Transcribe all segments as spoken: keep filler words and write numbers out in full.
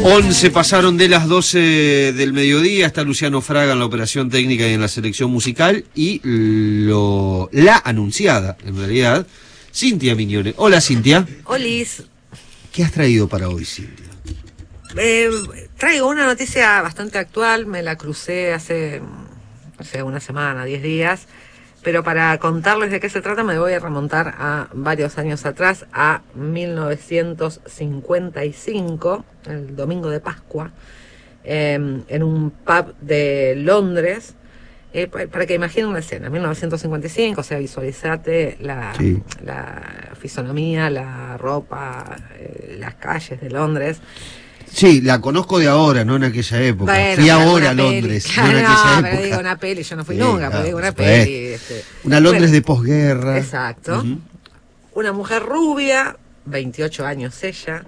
once pasaron de las doce del mediodía, está Luciano Fraga en la operación técnica y en la selección musical, y lo la anunciada, en realidad, Cintia Mignone. Hola, Cintia. Olis. ¿Qué has traído para hoy, Cintia? Eh, traigo una noticia bastante actual, me la crucé hace, hace una semana, diez días, pero para contarles de qué se trata me voy a remontar a varios años atrás, a mil novecientos cincuenta y cinco, el domingo de Pascua, eh, en un pub de Londres, eh, para que imaginen la escena, mil novecientos cincuenta y cinco, o sea, visualizate la, sí. la fisonomía, la ropa, eh, las calles de Londres. Sí, la conozco de ahora, no en aquella época. Bueno, fui ahora a peli. Londres, Claro, no en aquella no, época. pero digo una peli, yo no fui sí, nunca, claro, pero digo una pues, peli. Este. Una Londres Bueno, de posguerra. Exacto. Uh-huh. Una mujer rubia, veintiocho años ella,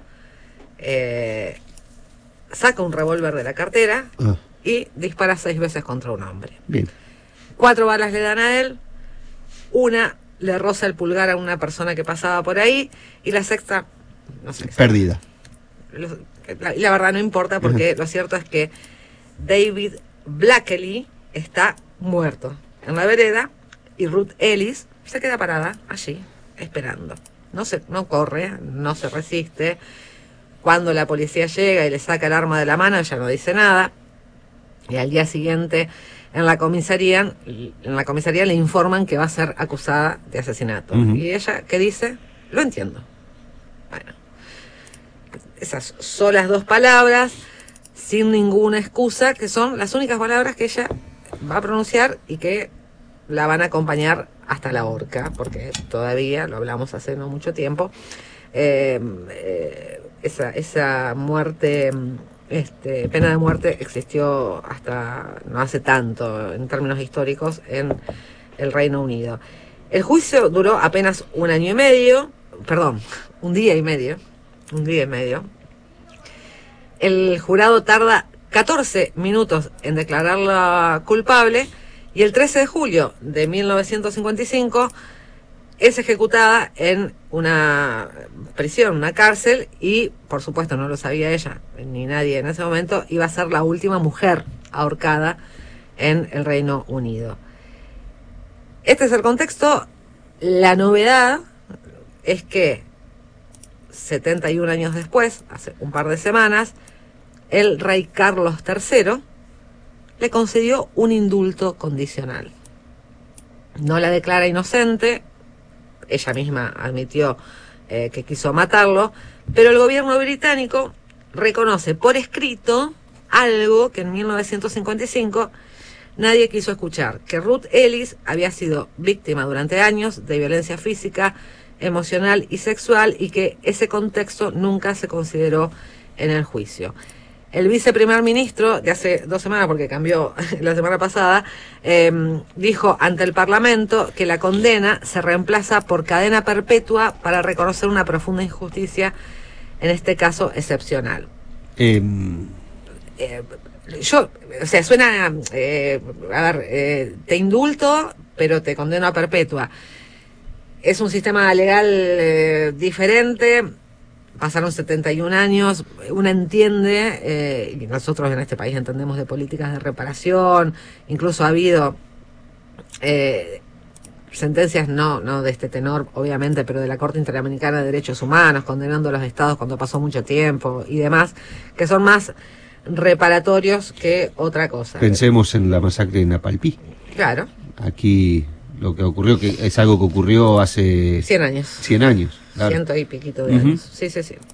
eh, saca un revólver de la cartera uh. y dispara seis veces contra un hombre. Bien. Cuatro balas le dan a él, una le roza el pulgar a una persona que pasaba por ahí y la sexta, no sé. Perdida. Los, La, la verdad no importa porque uh-huh. lo cierto es que David Blackley está muerto en la vereda y Ruth Ellis se queda parada allí esperando. No se, no corre, no se resiste. Cuando la policía llega y le saca el arma de la mano, ella no dice nada. Y al día siguiente en la comisaría, en la comisaría le informan que va a ser acusada de asesinato. Uh-huh. Y ella, ¿qué dice? Lo entiendo. Bueno. Esas solas dos palabras, sin ninguna excusa, que son las únicas palabras que ella va a pronunciar y que la van a acompañar hasta la horca, porque todavía, lo hablamos hace no mucho tiempo, eh, eh, esa, esa muerte, este, pena de muerte existió hasta no hace tanto, en términos históricos, en el Reino Unido. El juicio duró apenas un año y medio, perdón, un día y medio, un día y medio. El jurado tarda catorce minutos en declararla culpable y el trece de julio de mil novecientos cincuenta y cinco es ejecutada en una prisión, una cárcel, y por supuesto no lo sabía ella ni nadie en ese momento, iba a ser la última mujer ahorcada en el Reino Unido. Este es el contexto. La novedad es que setenta y un años después, hace un par de semanas, el rey Carlos tercero le concedió un indulto condicional. No la declara inocente, ella misma admitió eh, que quiso matarlo, pero el gobierno británico reconoce por escrito algo que en mil novecientos cincuenta y cinco nadie quiso escuchar, que Ruth Ellis había sido víctima durante años de violencia física, emocional y sexual, y que ese contexto nunca se consideró en el juicio. El viceprimer ministro de hace dos semanas, porque cambió la semana pasada, eh, dijo ante el Parlamento que la condena se reemplaza por cadena perpetua para reconocer una profunda injusticia, en este caso excepcional. Eh... Eh, yo, o sea, suena, eh, a ver, eh, te indulto, pero te condeno a perpetua. Es un sistema legal eh, diferente, pasaron setenta y un años, uno entiende, eh, y nosotros en este país entendemos de políticas de reparación, incluso ha habido eh, sentencias, no, no de este tenor, obviamente, pero de la Corte Interamericana de Derechos Humanos, condenando a los estados cuando pasó mucho tiempo y demás, que son más reparatorios que otra cosa. Pensemos en la masacre de Napalpí. Claro. Aquí lo que ocurrió, que es algo que ocurrió hace... cien años. cien años. Claro. Ciento y piquito de uh-huh. años. Sí, sí, sí.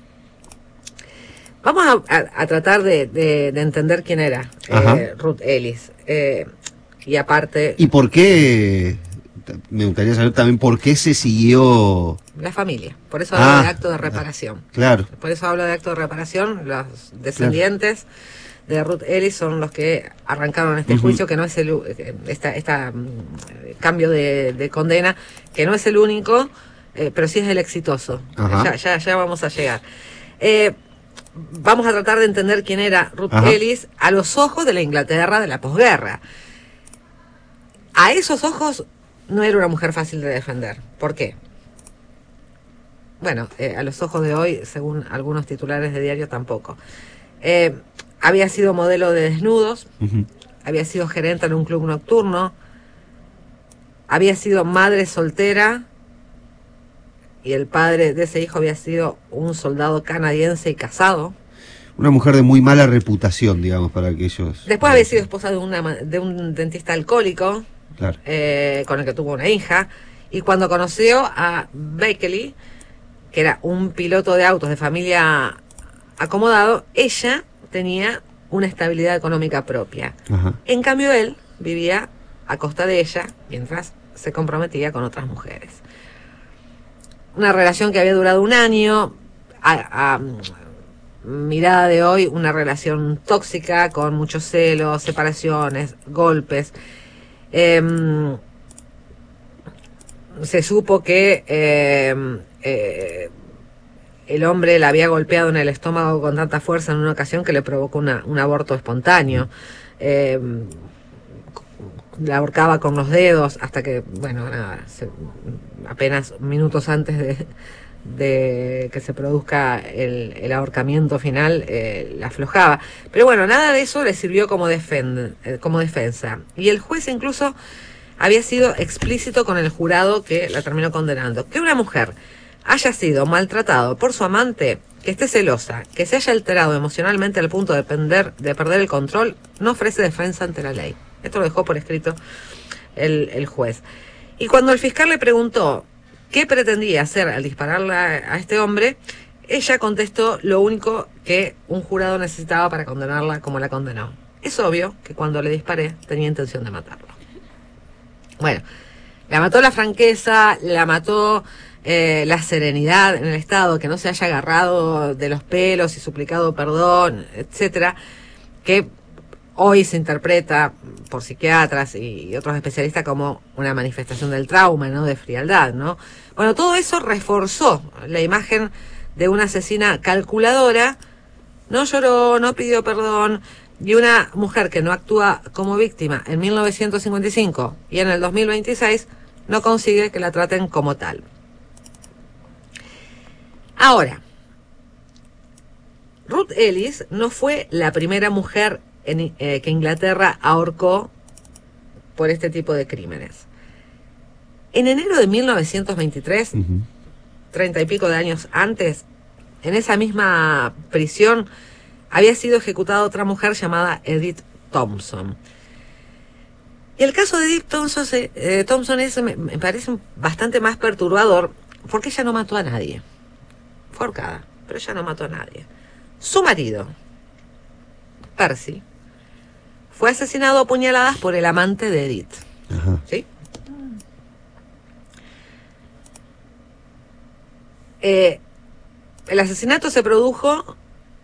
Vamos a, a, a tratar de, de, de entender quién era eh, Ruth Ellis. Eh, y aparte... ¿Y por qué? Me gustaría saber también por qué se siguió... La familia. Por eso hablo ah, de acto de reparación. Claro. Por eso hablo de acto de reparación. Los descendientes claro. de Ruth Ellis son los que arrancaron este uh-huh. juicio, que no es el... Esta, esta um, cambio de, de condena, que no es el único, eh, pero sí es el exitoso. Ya, ya, ya vamos a llegar. Eh, vamos a tratar de entender quién era Ruth Ajá. Ellis a los ojos de la Inglaterra de la posguerra. A esos ojos no era una mujer fácil de defender. ¿Por qué? Bueno, eh, a los ojos de hoy, según algunos titulares de diario, tampoco. Eh, había sido modelo de desnudos, Ujú. había sido gerente en un club nocturno, había sido madre soltera y el padre de ese hijo había sido un soldado canadiense y casado. Una mujer de muy mala reputación, digamos, para aquellos... Después había sido esposa de, una, de un dentista alcohólico, Claro. eh, con el que tuvo una hija. Y cuando conoció a Blakely, que era un piloto de autos de familia acomodado, ella tenía una estabilidad económica propia. Ajá. En cambio, él vivía a costa de ella mientras se comprometía con otras mujeres. Una relación que había durado un año, a, a mirada de hoy, una relación tóxica con muchos celos, separaciones, golpes. Eh, se supo que eh, eh, el hombre la había golpeado en el estómago con tanta fuerza en una ocasión que le provocó una, un aborto espontáneo. Eh, la ahorcaba con los dedos hasta que, bueno, nada, se, apenas minutos antes de, de que se produzca el, el ahorcamiento final, eh, la aflojaba. Pero bueno, nada de eso le sirvió como, defen, eh, como defensa. Y el juez incluso había sido explícito con el jurado que la terminó condenando. Que una mujer haya sido maltratado por su amante, que esté celosa, que se haya alterado emocionalmente al punto de, pender, de perder el control, no ofrece defensa ante la ley. Esto lo dejó por escrito el, el juez. Y cuando el fiscal le preguntó qué pretendía hacer al dispararle a, a este hombre, ella contestó lo único que un jurado necesitaba para condenarla como la condenó. Es obvio que cuando le disparé tenía intención de matarlo. Bueno, la mató la franqueza, la mató eh, la serenidad en el Estado, que no se haya agarrado de los pelos y suplicado perdón, etcétera, que hoy se interpreta por psiquiatras y otros especialistas como una manifestación del trauma, ¿no? De frialdad, ¿no? Bueno, todo eso reforzó la imagen de una asesina calculadora, no lloró, no pidió perdón, y una mujer que no actúa como víctima en mil novecientos cincuenta y cinco y en el dos mil veintiséis no consigue que la traten como tal. Ahora, Ruth Ellis no fue la primera mujer en, eh, que Inglaterra ahorcó por este tipo de crímenes. En enero de mil novecientos veintitrés, Uh-huh. treinta y pico de años antes, en esa misma prisión había sido ejecutada otra mujer llamada Edith Thompson. Y el caso de Edith Thompson, eh, Thompson es, me, me parece bastante más perturbador porque ella no mató a nadie. Fue ahorcada, pero ella no mató a nadie. Su marido, Percy, fue asesinado a puñaladas por el amante de Edith. Ajá. ¿Sí? Eh, el asesinato se produjo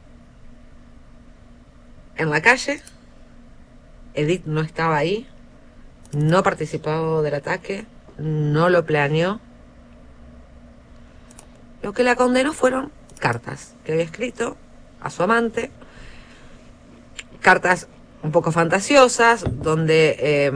en la calle. Edith no estaba ahí, no participó del ataque, no lo planeó. Lo que la condenó fueron cartas que había escrito a su amante, cartas un poco fantasiosas, donde eh,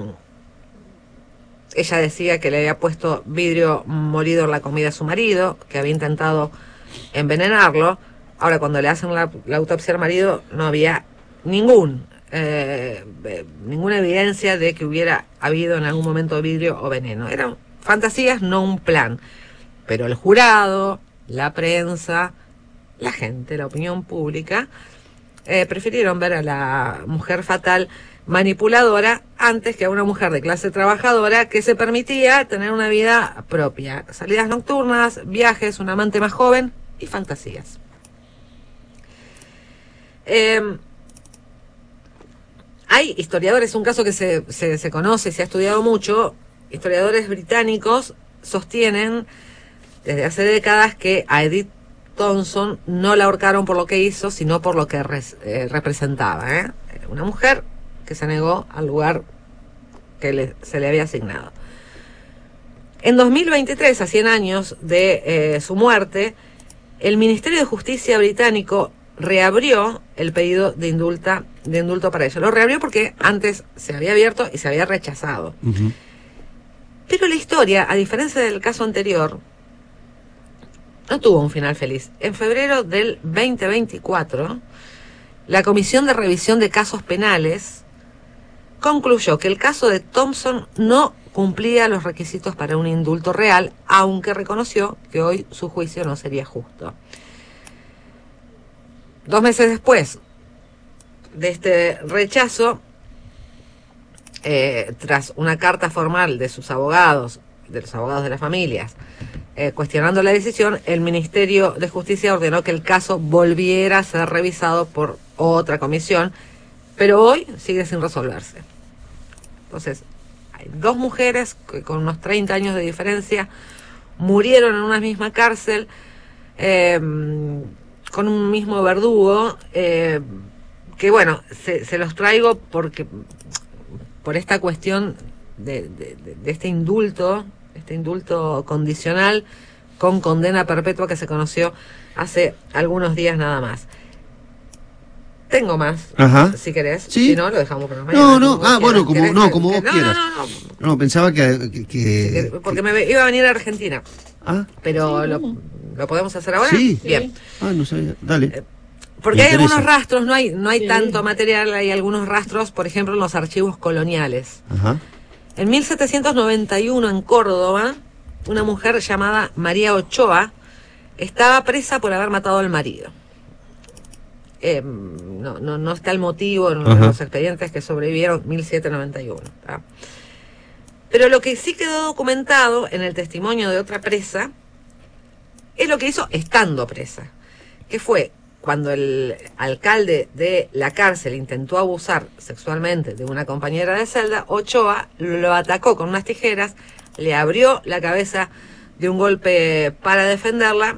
ella decía que le había puesto vidrio molido en la comida a su marido, que había intentado envenenarlo. Ahora, cuando le hacen la, la autopsia al marido, no había ningún eh, ninguna evidencia de que hubiera habido en algún momento vidrio o veneno. Eran fantasías, no un plan. Pero el jurado, la prensa, la gente, la opinión pública, eh, prefirieron ver a la mujer fatal manipuladora antes que a una mujer de clase trabajadora que se permitía tener una vida propia. Salidas nocturnas, viajes, un amante más joven y fantasías. Eh, hay historiadores, un caso que se, se, se conoce, se ha estudiado mucho, historiadores británicos sostienen desde hace décadas que a Edith Thompson no la ahorcaron por lo que hizo, sino por lo que res, eh, representaba, ¿eh? Una mujer que se negó al lugar que le, se le había asignado. En dos mil veintitrés, a cien años de eh, su muerte, el Ministerio de Justicia británico reabrió el pedido de, indulta, de indulto para ella. Lo reabrió porque antes se había abierto y se había rechazado. Uh-huh. Pero la historia, a diferencia del caso anterior, no tuvo un final feliz. En febrero del veinte veinticuatro, la Comisión de Revisión de Casos Penales concluyó que el caso de Thompson no cumplía los requisitos para un indulto real, aunque reconoció que hoy su juicio no sería justo. Dos meses después de este rechazo, eh, tras una carta formal de sus abogados, de los abogados de las familias, eh, cuestionando la decisión, el Ministerio de Justicia ordenó que el caso volviera a ser revisado por otra comisión, pero hoy sigue sin resolverse. Entonces, hay dos mujeres que con unos treinta años de diferencia murieron en una misma cárcel, eh, con un mismo verdugo, eh, que bueno, se, se los traigo porque por esta cuestión de, de, de, de este indulto, este indulto condicional con condena perpetua que se conoció hace algunos días nada más. Tengo más, Ajá. si querés. ¿Sí? Si no, lo dejamos para mañana. No, no, ah, bueno, como, ¿Querés? no, como vos no, quieras. No, no, no. No, pensaba que... que, que Porque me iba a venir a Argentina. Ah. Pero Sí, lo, no. ¿lo podemos hacer ahora? Sí. Bien. Ah, no sabía. Dale. Eh, Porque Me hay interesa. algunos rastros, no hay, no hay Sí. tanto material, hay algunos rastros, por ejemplo, en los archivos coloniales. Ajá. En mil setecientos noventa y uno, en Córdoba, una mujer llamada María Ochoa estaba presa por haber matado al marido. Eh, no, no, no está el motivo en Ajá. los expedientes que sobrevivieron, mil setecientos noventa y uno. ¿tá? Pero lo que sí quedó documentado en el testimonio de otra presa es lo que hizo estando presa, que fue cuando el alcalde de la cárcel intentó abusar sexualmente de una compañera de celda. Ochoa lo atacó con unas tijeras, le abrió la cabeza de un golpe para defenderla.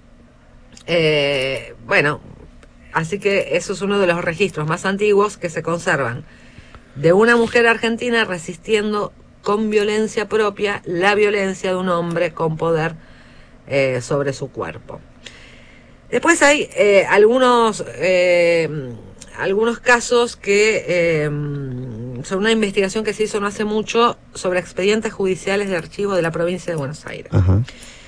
Eh, bueno, así que eso es uno de los registros más antiguos que se conservan de una mujer argentina resistiendo con violencia propia la violencia de un hombre con poder eh, sobre su cuerpo. Después hay eh, algunos eh, algunos casos que eh, son una investigación que se hizo no hace mucho sobre expedientes judiciales de archivo de la provincia de Buenos Aires. Ajá.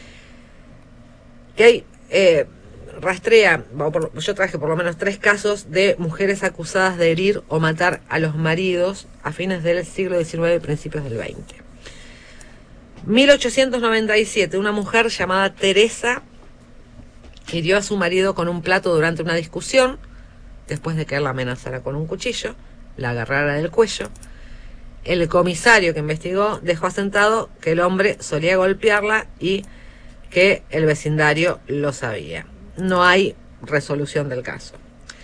Que hay, eh, rastrea, yo traje por lo menos tres casos de mujeres acusadas de herir o matar a los maridos a fines del siglo diecinueve y principios del veinte. mil ochocientos noventa y siete, una mujer llamada Teresa hirió a su marido con un plato durante una discusión, después de que él la amenazara con un cuchillo, la agarrara del cuello. El comisario que investigó dejó asentado que el hombre solía golpearla y que el vecindario lo sabía. No hay resolución del caso.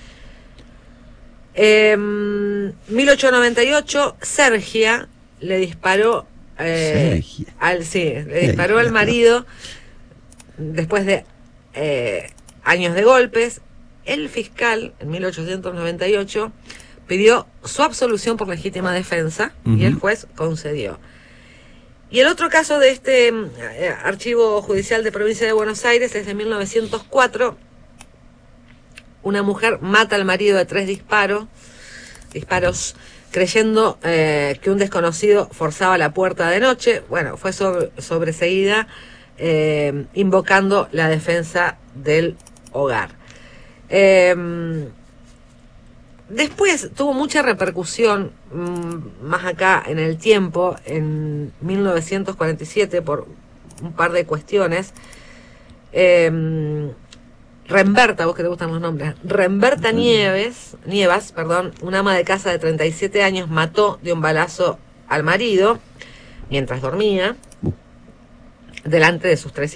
En mil ochocientos noventa y ocho, Sergia le disparó eh, Sergia. al sí, le disparó al marido después de eh, años de golpes. El fiscal en mil ochocientos noventa y ocho pidió su absolución por legítima defensa Uh-huh. y el juez concedió. Y el otro caso de este eh, archivo judicial de provincia de Buenos Aires es de mil novecientos cuatro. Una mujer mata al marido de tres disparos, disparos creyendo eh, que un desconocido forzaba la puerta de noche. Bueno, fue sobre, sobreseída eh, invocando la defensa del hogar. Eh, Después tuvo mucha repercusión, mmm, más acá en el tiempo, en mil novecientos cuarenta y siete, por un par de cuestiones. Eh, Remberta, vos que te gustan los nombres, Remberta Nieves, Nievas, perdón, una ama de casa de treinta y siete años, mató de un balazo al marido mientras dormía, delante de sus tres